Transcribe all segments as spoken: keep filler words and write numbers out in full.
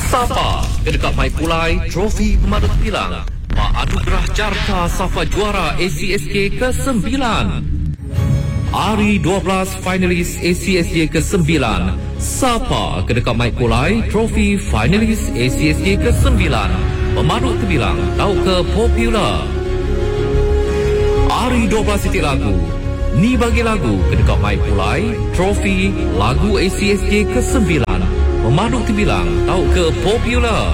Sapa kedekat Mai Pulai Trofi Pemadu Tebilang Mak Anugerah Carta Safa Juara A C S K ke sembilan. Hari dua belas finalis A C S K ke sembilan. Sapa kedekat Mai Pulai Trofi finalis A C S K ke sembilan. Pemadu Tebilang Tau ke Popular. Hari dua belas titik lagu Ni bagi lagu kedekat Mai Pulai Trofi lagu A C S K ke sembilan. Pemaduk Tebilang Tau ke Popular.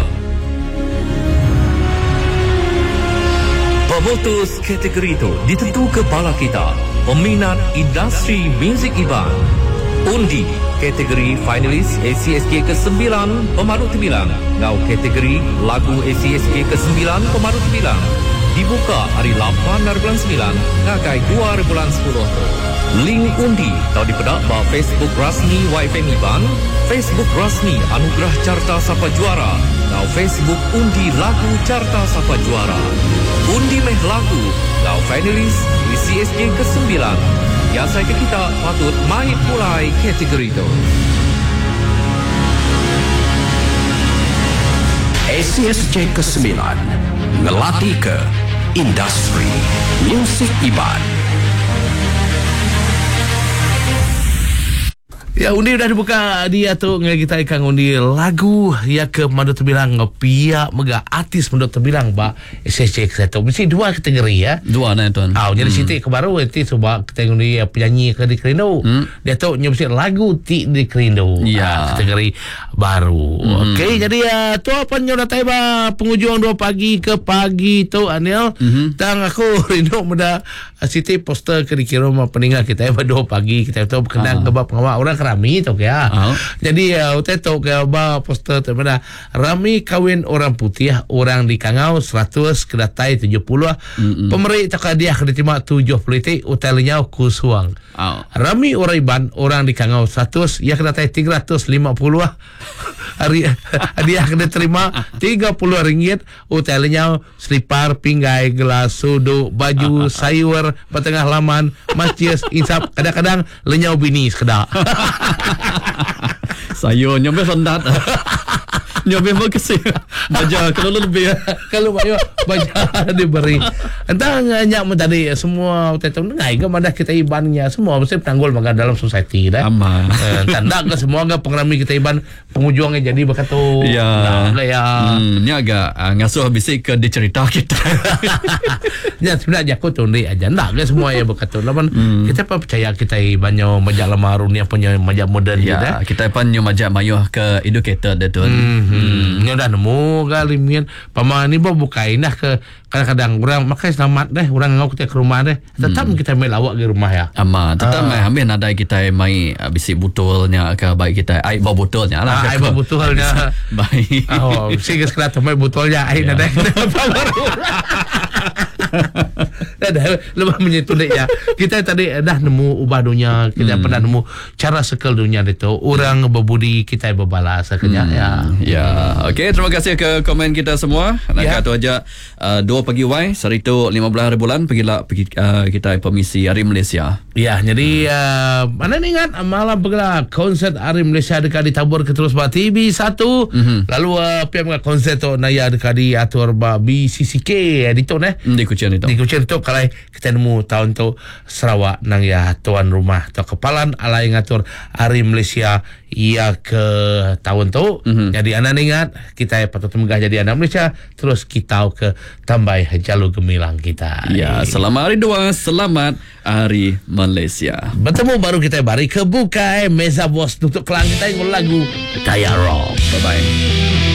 Pemutus kategori itu ditentu ke bala kita peminat industri muzik Iban. Undi kategori finalis A C S K ke sembilan Pemaduk Tebilang. Ngau kategori lagu A C S K ke sembilan Pemaduk Tebilang dibuka hari lapan dari bulan sembilan ngakai dua hari bulan sepuluh. Link undi tau dipedak ba Facebook rasmi Y F M Iban, Facebook rasmi Anugerah Carta Sapa Juara, ngau Facebook undi lagu Carta Sapa Juara. Undi meh lagu ngau finalis A C S K ke sembilan. Ya saya ke kita patut Mai Pulai kategori itu. A C S K ke sembilan ngelatih ke industri musik Iban. Ya, undi dah dibuka dia tu dengan kita ikan undi lagu ya ke Madu Tebilang pihak mega artis Madu Tebilang ba S S C satu mesti dua kategori ya. Dua nah tuan. Ah, jadi situ ke baru nanti coba kita undi penyanyi ke di Kerindo. Hmm. Dia tu nyebut lagu ti di Kerindo. Ya. Ah, kategori baru. Hmm. Okey, jadi ya tu apa nyoda taiba penghujung dua pagi ke pagi tu Anil. Hmm. Tang aku rindu muda situ poster ke di Kiroma peninggal kita ya dua pagi kita tu kenang ke bab pengawal orang Rami tu ya. Uh-huh. Jadi ya uh, tu ke ba poster tu pada Rami kawin orang putih, orang di Kangau seratus kedatai tujuh puluh. Mm-hmm. Pemeri tak dia kena terima tujuh puluh ti hotelnya kusuang. Uh-huh. Rami orang Iban, orang di Kangau seratus, ia kedatai tiga ratus lima puluh. Hari dia kena terima tiga puluh ringgit hotelnya selipar, pinggai, gelas, sudu, baju, sayur, petengah laman, masjid, insap, kadang-kadang lenyau bini sekedar. Sayur nyampe sandat. Nyampe mau kesih. Baja kalau lebih kalau bayo baja diberi. Entah nyak tadi semua tetap ngai ke mana kita ibannya semua mesti penanggul maka dalam society dah. Aman. Tanda ke semua ke pengrami kita iban penghujungnya jadi berkata ya. Nah, ya. Hmm, ni agak uh, ngasuh bisik ke dicerita kita. Ya sebenarnya aku tu ni aja ndak ke semua ya berkata lawan hmm. kita apa percaya kita ibannya majak lama ni punya majak modern ya, kita panyo majak mayuh ke educator dia tu. Hmm. Hmm, ni dah nemu kali mungkin paman ni bawa bukain dah ke kadang-kadang orang makai selamat deh orang ngau kita ke rumah deh tetap hmm. kita main lawak ke rumah ya ama tetap mai ambil nadai kita mai uh, bisik butulnya ke baik kita ai bawa butulnya lah ai bawa butulnya baik oh sih sekarang mai butulnya ai nadai baru dah lebih menyentuh ya kita tadi dah nemu ubah dunia kita hmm. pernah nemu cara sekel dunia itu orang berbudi kita berbalas akhirnya hmm. ya ya okey terima kasih ke komen kita semua nak ya. Kata aja uh, dua pagi Y Sarito lima belas hari bulan pergilah pergi uh, kita permisi Hari Malaysia ya jadi uh, mana ni ingat malam pergilah konsert Hari Malaysia dekat ditabur ke terus ba T V satu mm-hmm. lalu uh, P M konsert tu naya dekat di atur ba B C C K editor eh di Kuching itu di Kuching itu kalau kita nemu tahun tu Sarawak nang ya tuan rumah atau kepalan alai ngatur Hari Malaysia ia ke tahun tu mm-hmm. jadi anak ingat kita patut megah jadi anak Malaysia terus kita ke tambah jalur gemilang kita ya selamat hari dua selamat Hari Malaysia bertemu baru kita bari ke buka eh, meza bos untuk kelang kita yang lagu Daya Rock bye bye.